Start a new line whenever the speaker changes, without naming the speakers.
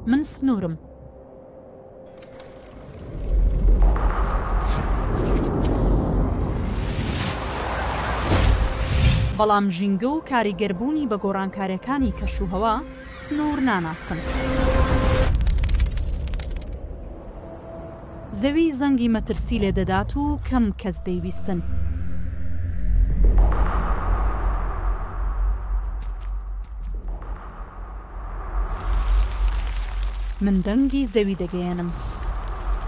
من سنوورم. بەڵام ژینگە و کاریگەربوونی بە گۆڕانکاریەکانی کەشوهەوا سنوور ناناسم. زەوی زەنگی مەترسی لێ دەدات و کەم کەس دەیویستن. من دەنگی زەوی دەگەیەنم.